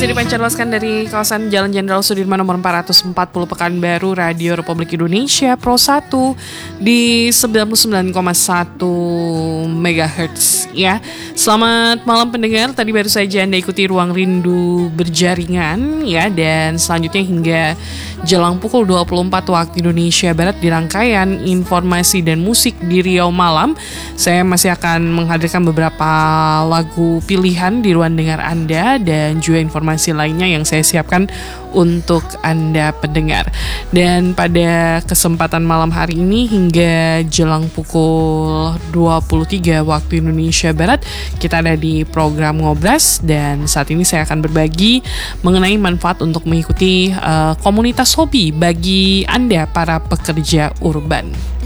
Masih dipancarluaskan dari kawasan Jalan Jenderal Sudirman nomor 440 Pekanbaru, Radio Republik Indonesia Pro 1 di 99,1 MHz ya. Selamat malam pendengar, tadi baru saja Anda ikuti Ruang Rindu Berjaringan ya, dan selanjutnya hingga jelang pukul 24 waktu Indonesia Barat di rangkaian informasi dan musik di Riau Malam, saya masih akan menghadirkan beberapa lagu pilihan di ruang dengar Anda dan juga informasi lainnya yang saya siapkan untuk Anda pendengar. Dan pada kesempatan malam hari ini hingga jelang pukul 23 waktu Indonesia Barat, kita ada di program Ngobras, dan saat ini saya akan berbagi mengenai manfaat untuk mengikuti komunitas hobi bagi Anda para pekerja urban.